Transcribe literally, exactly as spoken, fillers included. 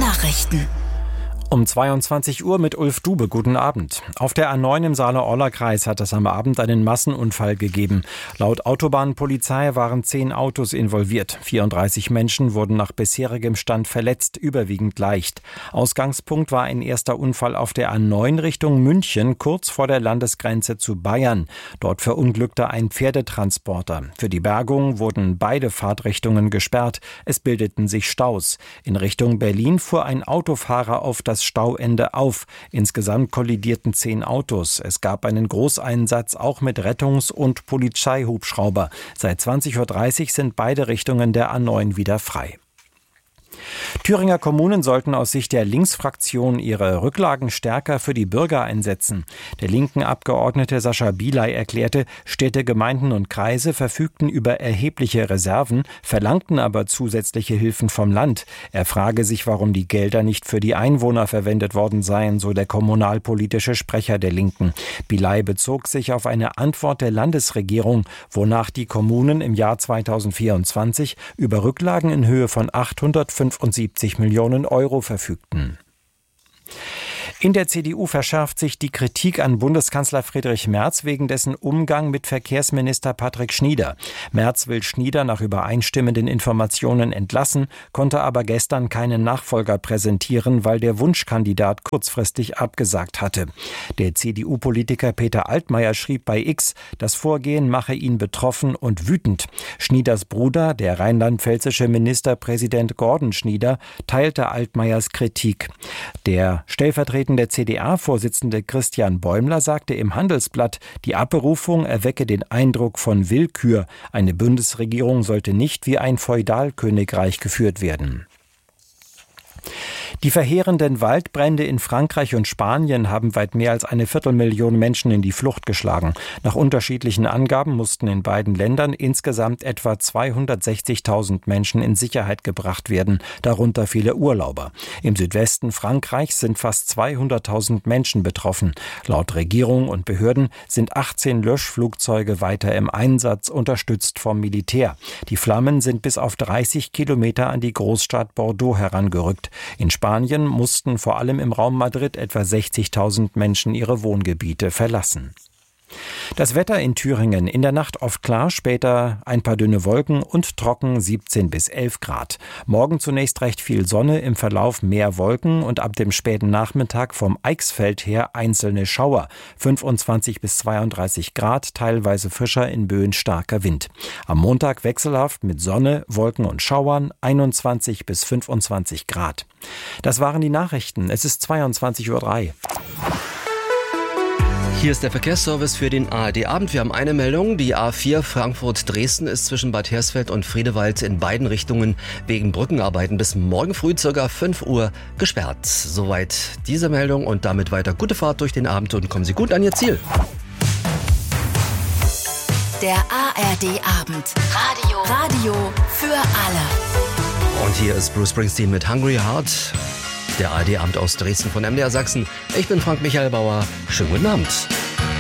Nachrichten. Um zweiundzwanzig Uhr mit Ulf Dube. Guten Abend. Auf der A neun im Saale-Orla-Kreis hat es am Abend einen Massenunfall gegeben. Laut Autobahnpolizei waren zehn Autos involviert. vierunddreißig Menschen wurden nach bisherigem Stand verletzt, überwiegend leicht. Ausgangspunkt war ein erster Unfall auf der A neun Richtung München, kurz vor der Landesgrenze zu Bayern. Dort verunglückte ein Pferdetransporter. Für die Bergung wurden beide Fahrtrichtungen gesperrt. Es bildeten sich Staus. In Richtung Berlin fuhr ein Autofahrer auf das Stauende auf. Insgesamt kollidierten zehn Autos. Es gab einen Großeinsatz auch mit Rettungs- und Polizeihubschrauber. Seit zwanzig Uhr dreißig sind beide Richtungen der A neun wieder frei. Thüringer Kommunen sollten aus Sicht der Linksfraktion ihre Rücklagen stärker für die Bürger einsetzen. Der linken Abgeordnete Sascha Bielay erklärte, Städte, Gemeinden und Kreise verfügten über erhebliche Reserven, verlangten aber zusätzliche Hilfen vom Land. Er frage sich, warum die Gelder nicht für die Einwohner verwendet worden seien, so der kommunalpolitische Sprecher der Linken. Bielay bezog sich auf eine Antwort der Landesregierung, wonach die Kommunen im Jahr zweitausendvierundzwanzig über Rücklagen in Höhe von achthundertfünfundsiebzig Millionen Euro verfügten. In der C D U verschärft sich die Kritik an Bundeskanzler Friedrich Merz wegen dessen Umgang mit Verkehrsminister Patrick Schnieder. Merz will Schnieder nach übereinstimmenden Informationen entlassen, konnte aber gestern keinen Nachfolger präsentieren, weil der Wunschkandidat kurzfristig abgesagt hatte. Der C D U-Politiker Peter Altmaier schrieb bei X, das Vorgehen mache ihn betroffen und wütend. Schnieders Bruder, der rheinland-pfälzische Ministerpräsident Gordon Schnieder, teilte Altmaiers Kritik. Der Stellvertreter Der C D A-Vorsitzende Christian Bäumler sagte im Handelsblatt, die Abberufung erwecke den Eindruck von Willkür. Eine Bundesregierung sollte nicht wie ein Feudalkönigreich geführt werden. Die verheerenden Waldbrände in Frankreich und Spanien haben weit mehr als eine Viertelmillion Menschen in die Flucht geschlagen. Nach unterschiedlichen Angaben mussten in beiden Ländern insgesamt etwa zweihundertsechzigtausend Menschen in Sicherheit gebracht werden, darunter viele Urlauber. Im Südwesten Frankreichs sind fast zweihunderttausend Menschen betroffen. Laut Regierung und Behörden sind achtzehn Löschflugzeuge weiter im Einsatz, unterstützt vom Militär. Die Flammen sind bis auf dreißig Kilometer an die Großstadt Bordeaux herangerückt. In Spanien mussten vor allem im Raum Madrid etwa sechzigtausend Menschen ihre Wohngebiete verlassen. Das Wetter in Thüringen: in der Nacht oft klar, später ein paar dünne Wolken und trocken, siebzehn bis elf Grad. Morgen zunächst recht viel Sonne, im Verlauf mehr Wolken und ab dem späten Nachmittag vom Eichsfeld her einzelne Schauer. fünfundzwanzig bis zweiunddreißig Grad, teilweise frischer, in Böen starker Wind. Am Montag wechselhaft mit Sonne, Wolken und Schauern, einundzwanzig bis fünfundzwanzig Grad. Das waren die Nachrichten. Es ist zweiundzwanzig Uhr drei. Hier ist der Verkehrsservice für den A R D-Abend. Wir haben eine Meldung. Die A vier Frankfurt-Dresden ist zwischen Bad Hersfeld und Friedewald in beiden Richtungen wegen Brückenarbeiten bis morgen früh ca. fünf Uhr gesperrt. Soweit diese Meldung und damit weiter gute Fahrt durch den Abend und kommen Sie gut an Ihr Ziel. Der A R D-Abend. Radio. Radio für alle. Und hier ist Bruce Springsteen mit Hungry Heart. Der A R D-Abend aus Dresden von M D R Sachsen. Ich bin Frank Michael Bauer. Schönen guten Abend.